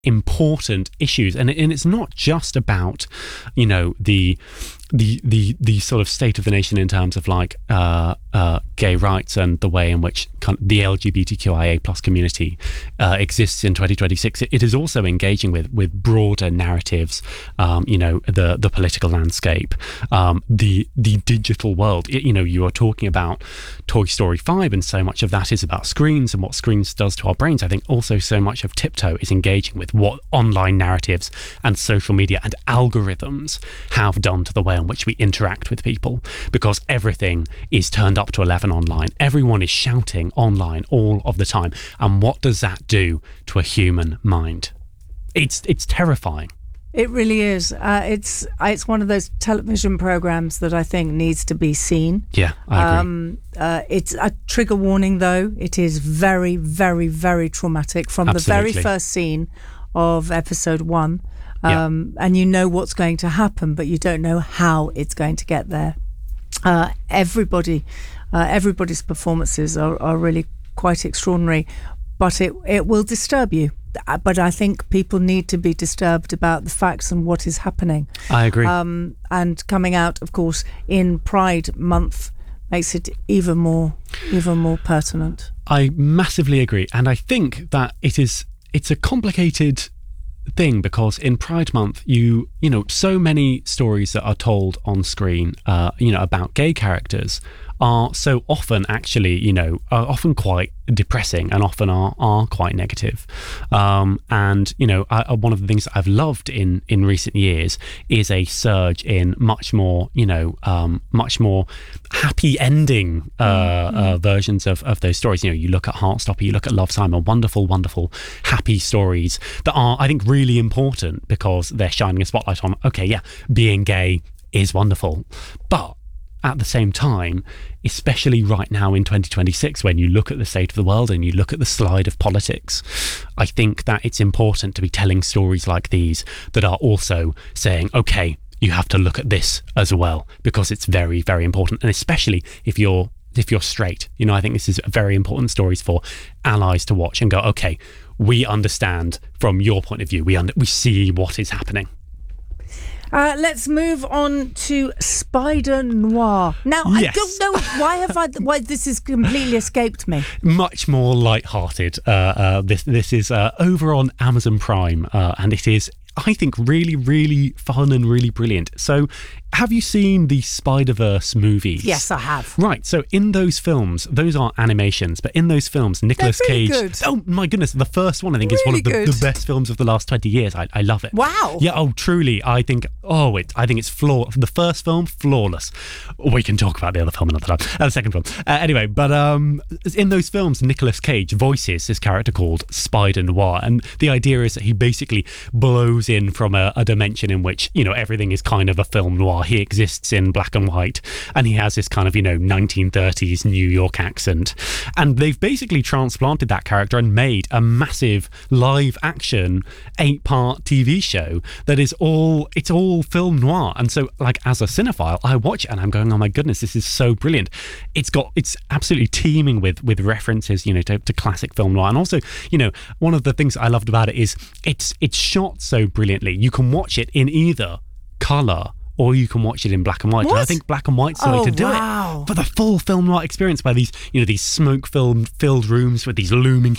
important issues, and it's not just about, you know, the sort of state of the nation in terms of like gay rights and the way in which the LGBTQIA plus community exists in 2026. It is also engaging with broader narratives, you know, the political landscape, the digital world. You know, you are talking about Toy Story 5, and so much of that is about screens and what screens does to our brains. I think also so much of Tiptoe is engaging with what online narratives and social media and algorithms have done to the way in which we interact with people, because everything is turned up to 11 online. Everyone is shouting online all of the time. And what does that do to a human mind? It's terrifying. It really is. It's one of those television programs that I think needs to be seen. Yeah, I agree. It's a trigger warning, though. It is very, very, very traumatic from Absolutely. the very first scene of episode 1. Yeah. And you know what's going to happen, but you don't know how it's going to get there. Everybody's performances are really quite extraordinary, but it will disturb you. But I think people need to be disturbed about the facts and what is happening. I agree. And coming out, of course, in Pride Month makes it even more pertinent. I massively agree, and I think that it's a complicated thing, because in Pride Month, you know, so many stories that are told on screen, you know, about gay characters are so often actually, you know, are often quite depressing and often are quite negative. And, you know, one of the things that I've loved in recent years is a surge in much more, you know, much more happy ending versions of those stories. You know, you look at Heartstopper, you look at Love Simon, wonderful, wonderful, happy stories that are, I think, really important because they're shining a spotlight on, okay, yeah, being gay is wonderful. But at the same time, especially right now in 2026, when you look at the state of the world and you look at the slide of politics, I think that it's important to be telling stories like these that are also saying, okay, you have to look at this as well, because it's very, very important. And especially if you're straight, you know, I think this is very important stories for allies to watch and go, okay, we understand from your point of view, we see what is happening. Let's move on to Spider Noir. Now, Yes. I don't know why this has completely escaped me. Much more light-hearted. This is over on Amazon Prime, and it is, I think, really, really fun and really brilliant. So, have you seen the Spider-Verse movies? Yes, I have. Right, so in those films, those are animations, but in those films, Nicolas really Cage... good. Oh my goodness, the first one I think is one of the best films of the last 20 years. I love it. Wow. Yeah, oh, truly, I think it's flawless. The first film, flawless. We can talk about the other film another time. The second film. Anyway, but in those films, Nicolas Cage voices this character called Spider Noir, and the idea is that he basically blows in from a dimension in which, you know, everything is kind of a film noir. He exists in black and white, and he has this kind of, you know, 1930s New York accent, and they've basically transplanted that character and made a massive live action 8-part TV show that is all film noir. And so, like, as a cinephile, I watch it and I'm going, oh my goodness, this is so brilliant. It's absolutely teeming with references, you know, to classic film noir. And also, you know, one of the things I loved about it is it's shot so brilliantly. You can watch it in either colour or you can watch it in black and white. What? And I think black and white's the way to do it for the full film noir experience, by these, you know, these smoke filled rooms with these looming